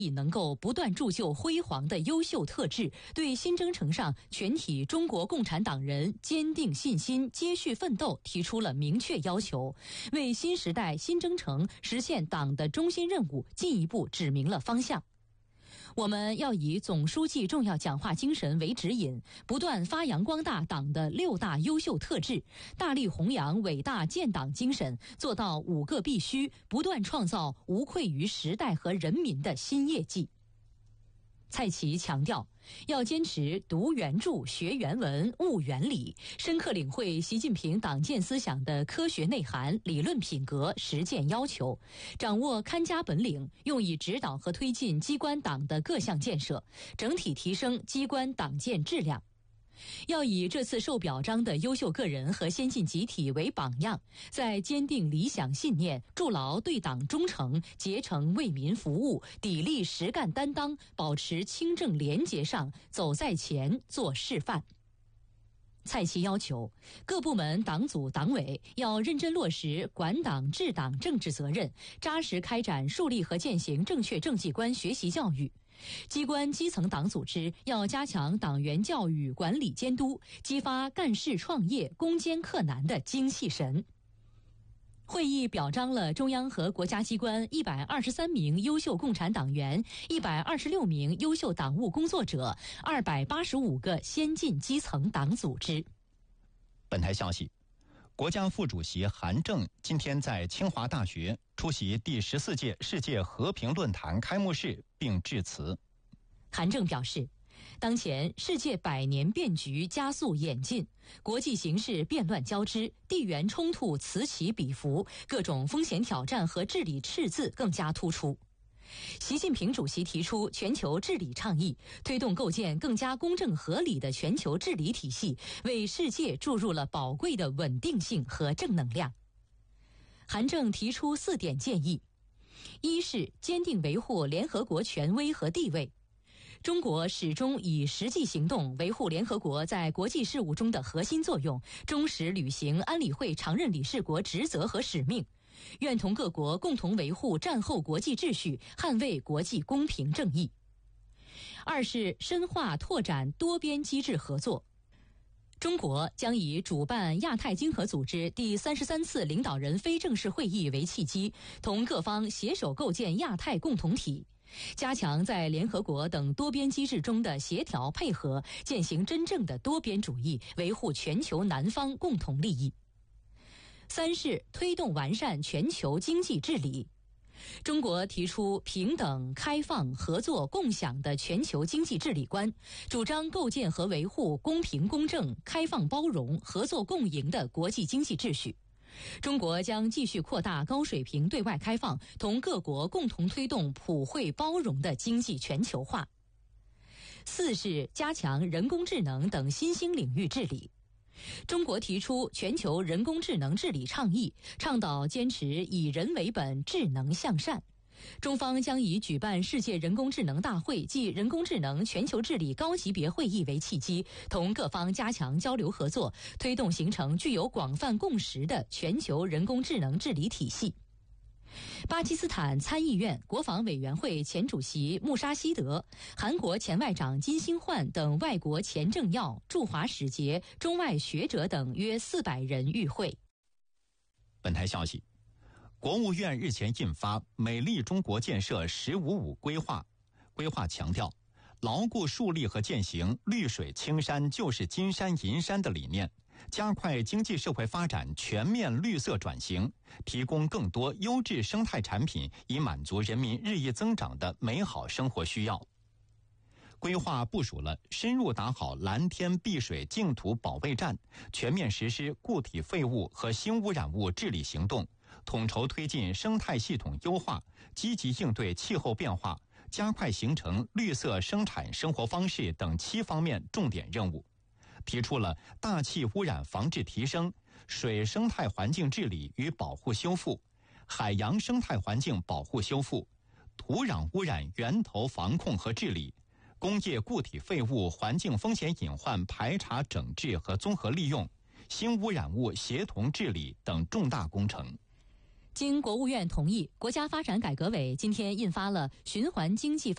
已能够不断铸就辉煌的优秀特质，对新征程上全体中国共产党人坚定信心、接续奋斗提出了明确要求，为新时代新征程实现党的中心任务进一步指明了方向。我们要以总书记重要讲话精神为指引，不断发扬光大党的6大优秀特质，大力弘扬伟大建党精神，做到5个必须，不断创造无愧于时代和人民的新业绩。蔡奇强调，要坚持读原著、学原文、悟原理，深刻领会习近平党建思想的科学内涵、理论品格、实践要求，掌握看家本领，用以指导和推进机关党的各项建设，整体提升机关党建质量。要以这次受表彰的优秀个人和先进集体为榜样，在坚定理想信念、筑牢对党忠诚、竭诚为民服务、砥砺实干担当、保持清正廉洁上走在前、做示范。蔡奇要求各部门党组党委要认真落实管党治党政治责任，扎实开展树立和践行正确政绩观学习教育。机关基层党组织要加强党员教育管理监督，激发干事创业、攻坚克难的精气神。会议表彰了中央和国家机关123名优秀共产党员、126名优秀党务工作者、285个先进基层党组织。 本台消息，国家副主席韩正今天在清华大学出席第14届世界和平论坛开幕式并致辞。 韩正表示，当前世界百年变局加速演进，国际形势变乱交织，地缘冲突此起彼伏，各种风险挑战和治理赤字更加突出。习近平主席提出全球治理倡议，推动构建更加公正合理的全球治理体系，为世界注入了宝贵的稳定性和正能量。韩正提出4点建议：一是坚定维护联合国权威和地位。中国始终以实际行动维护联合国在国际事务中的核心作用，忠实履行安理会常任理事国职责和使命，愿同各国共同维护战后国际秩序，捍卫国际公平正义。二是深化拓展多边机制合作。中国将以主办亚太经合组织第33次领导人非正式会议为契机，同各方携手构建亚太共同体，加强在联合国等多边机制中的协调配合，践行真正的多边主义，维护全球南方共同利益。三是推动完善全球经济治理。中国提出平等、开放、合作、共享的全球经济治理观，主张构建和维护公平公正、开放包容、合作共赢的国际经济秩序。中国将继续扩大高水平对外开放，同各国共同推动普惠包容的经济全球化。四是加强人工智能等新兴领域治理。中国提出全球人工智能治理倡议，倡导坚持以人为本、智能向善。中方将以举办世界人工智能大会暨人工智能全球治理高级别会议为契机，同各方加强交流合作，推动形成具有广泛共识的全球人工智能治理体系。巴基斯坦参议院国防委员会前主席穆沙希德、韩国前外长金星焕等外国前政要、驻华使节、中外学者等约400人与会。 本台消息，国务院日前印发《美丽中国建设“15+5”规划》，规划强调牢固树立和践行绿水青山就是金山银山的理念，加快经济社会发展全面绿色转型，提供更多优质生态产品，以满足人民日益增长的美好生活需要。规划部署了深入打好蓝天碧水净土保卫战，全面实施固体废物和新污染物治理行动，统筹推进生态系统优化，积极应对气候变化，加快形成绿色生产生活方式等7方面重点任务。提出了大气污染防治提升、水生态环境治理与保护修复、海洋生态环境保护修复、土壤污染源头防控和治理、工业固体废物环境风险隐患排查整治和综合利用、新污染物协同治理等重大工程。 经国务院同意，国家发展改革委今天印发了循环经济